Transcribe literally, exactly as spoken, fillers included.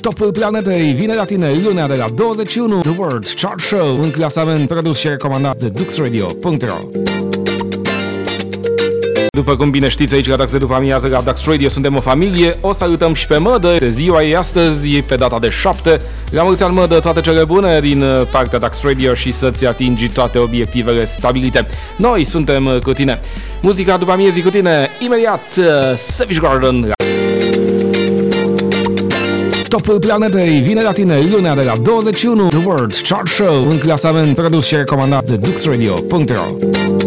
Topul planetei vine la tine lunea de la douăzeci și unu. The World Chart Show, un clasament produs și recomandat de dux radio punct ro. După cum bine știți, aici la Dax de după amiază la Dax Radio suntem o familie. O salutăm și pe Mădă. Ziua ei astăzi, pe data de șapte. La mulți ani, Mădă, toate cele bune din partea Dax Radio și să-ți atingi toate obiectivele stabilite. Noi suntem cu tine. Muzica după amiezii cu tine, imediat, Savage Garden. Topul planetei vine la tine lunea de la douăzeci și unu. The World Chart Show, un clasament produs și recomandat de dux radio punct ro.